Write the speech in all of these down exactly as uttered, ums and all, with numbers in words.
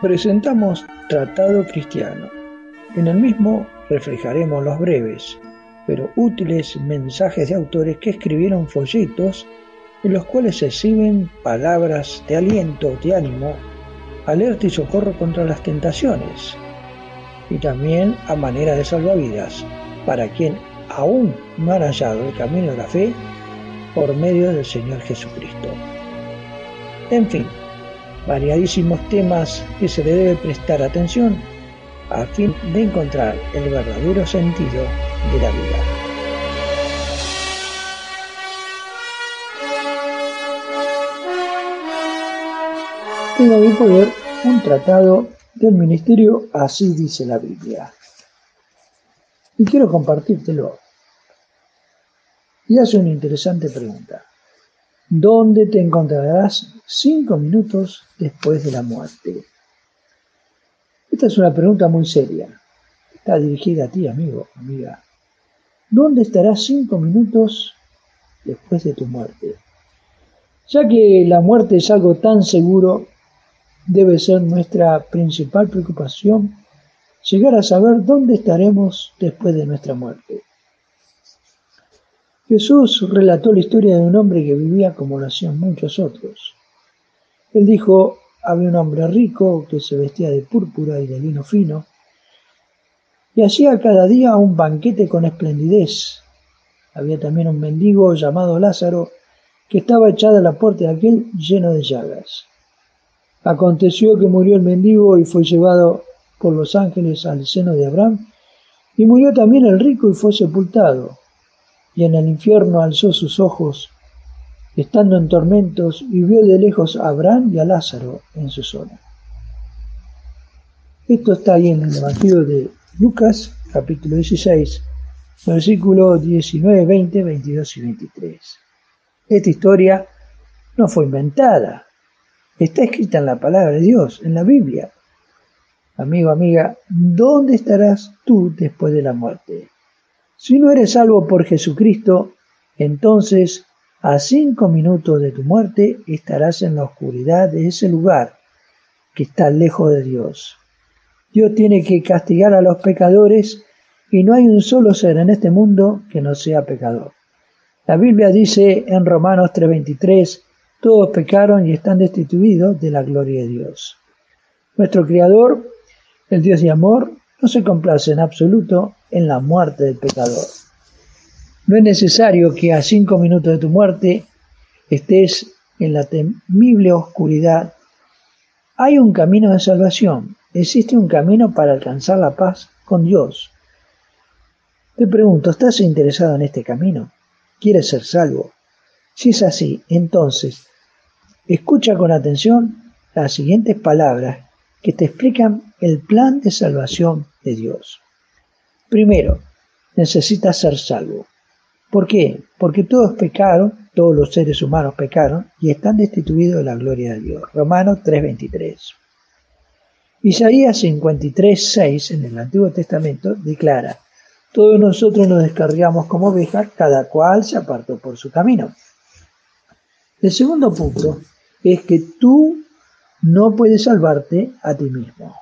Presentamos Tratado Cristiano. En el mismo reflejaremos los breves, pero útiles mensajes de autores que escribieron folletos en los cuales se exhiben palabras de aliento, de ánimo, alerta y socorro contra las tentaciones, y también a manera de salvavidas para quien aún no han hallado el camino de la fe por medio del Señor Jesucristo. En fin, variadísimos temas que se le debe prestar atención a fin de encontrar el verdadero sentido de la vida. Tengo en mi poder un tratado del ministerio, así dice la Biblia, y quiero compartírtelo. Y hace una interesante pregunta: ¿dónde te encontrarás cinco minutos después de la muerte? Esta es una pregunta muy seria. Está dirigida a ti, amigo, amiga. ¿Dónde estarás cinco minutos después de tu muerte? Ya que la muerte es algo tan seguro, debe ser nuestra principal preocupación llegar a saber dónde estaremos después de nuestra muerte. Jesús relató la historia de un hombre que vivía como lo hacían muchos otros. Él dijo: había un hombre rico que se vestía de púrpura y de lino fino, y hacía cada día un banquete con esplendidez. Había también un mendigo llamado Lázaro, que estaba echado a la puerta de aquel lleno de llagas. Aconteció que murió el mendigo y fue llevado por los ángeles al seno de Abraham, y murió también el rico y fue sepultado. Y en el infierno alzó sus ojos, estando en tormentos, y vio de lejos a Abraham y a Lázaro en su zona. Esto está ahí en el Evangelio de Lucas, capítulo dieciséis, versículos diecinueve, veinte, veintidós y veintitrés. Esta historia no fue inventada, está escrita en la palabra de Dios, en la Biblia. Amigo, amiga, ¿dónde estarás tú después de la muerte? Si no eres salvo por Jesucristo, entonces a cinco minutos de tu muerte estarás en la oscuridad de ese lugar que está lejos de Dios. Dios tiene que castigar a los pecadores y no hay un solo ser en este mundo que no sea pecador. La Biblia dice en Romanos tres veintitrés: todos pecaron y están destituidos de la gloria de Dios. Nuestro Creador, el Dios de amor, no se complace en absoluto en la muerte del pecador. No es necesario que a cinco minutos de tu muerte estés en la temible oscuridad. Hay un camino de salvación, existe un camino para alcanzar la paz con Dios. Te pregunto, ¿estás interesado en este camino? ¿Quieres ser salvo? Si es así, entonces, escucha con atención las siguientes palabras que te explican el plan de salvación de Dios. Primero, necesitas ser salvo. ¿Por qué? Porque todos pecaron, todos los seres humanos pecaron y están destituidos de la gloria de Dios. Romanos tres veintitrés. Isaías cincuenta y tres seis en el Antiguo Testamento declara: todos nosotros nos descarriamos como ovejas, cada cual se apartó por su camino. El segundo punto es que tú no puedes salvarte a ti mismo.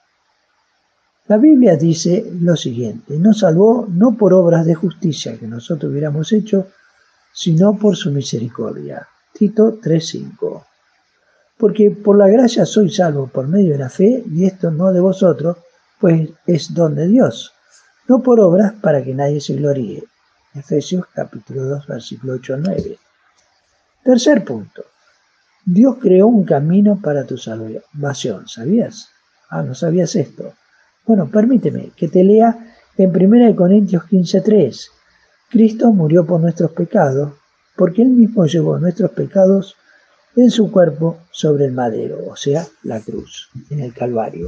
La Biblia dice lo siguiente: nos salvó no por obras de justicia que nosotros hubiéramos hecho, sino por su misericordia. Tito tres cinco. Porque por la gracia sois salvos por medio de la fe, y esto no de vosotros, pues es don de Dios, no por obras para que nadie se gloríe. Efesios capítulo dos, versículo ocho al nueve. Tercer punto: Dios creó un camino para tu salvación. ¿Sabías? Ah, ¿no sabías esto? Bueno, permíteme que te lea en primera de Corintios quince tres. Cristo murió por nuestros pecados, porque Él mismo llevó nuestros pecados en su cuerpo sobre el madero, o sea, la cruz, en el Calvario.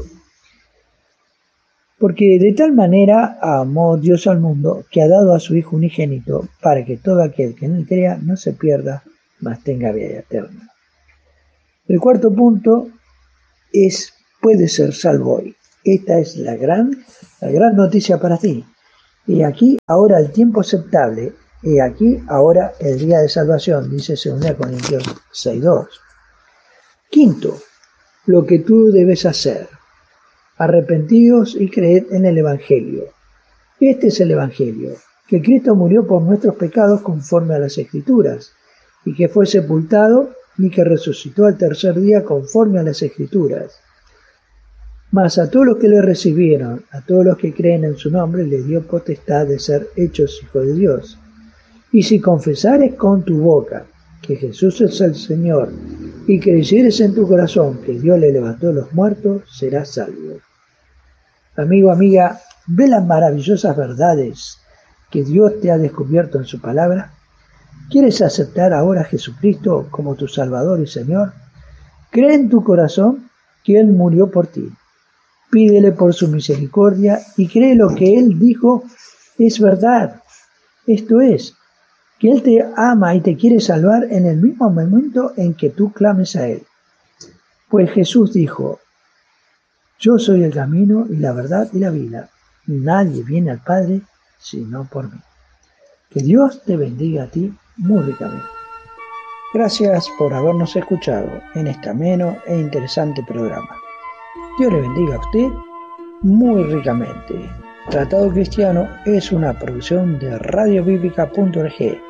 Porque de tal manera amó Dios al mundo, que ha dado a su Hijo unigénito, para que todo aquel que en Él crea no se pierda, mas tenga vida eterna. El cuarto punto es: puedes ser salvo hoy. Esta es la gran, la gran noticia para ti. Y aquí ahora el tiempo aceptable, y aquí ahora el día de salvación, dice segunda Corintios seis dos. Quinto, lo que tú debes hacer. Arrepentíos y creed en el Evangelio. Este es el Evangelio, que Cristo murió por nuestros pecados conforme a las Escrituras, y que fue sepultado y que resucitó al tercer día conforme a las Escrituras. Mas a todos los que le recibieron, a todos los que creen en su nombre, les dio potestad de ser hechos hijos de Dios. Y si confesares con tu boca que Jesús es el Señor, y creyeres en tu corazón que Dios le levantó de los muertos, serás salvo. Amigo, amiga, ¿ve las maravillosas verdades que Dios te ha descubierto en su palabra? ¿Quieres aceptar ahora a Jesucristo como tu Salvador y Señor? Cree en tu corazón que Él murió por ti. Pídele por su misericordia y cree lo que Él dijo es verdad. Esto es, que Él te ama y te quiere salvar en el mismo momento en que tú clames a Él. Pues Jesús dijo, yo soy el camino y la verdad y la vida. Nadie viene al Padre sino por mí. Que Dios te bendiga a ti muy ricamente. Gracias por habernos escuchado en este ameno e interesante programa. Dios le bendiga a usted muy ricamente. Tratado Cristiano es una producción de radio bíblica punto org.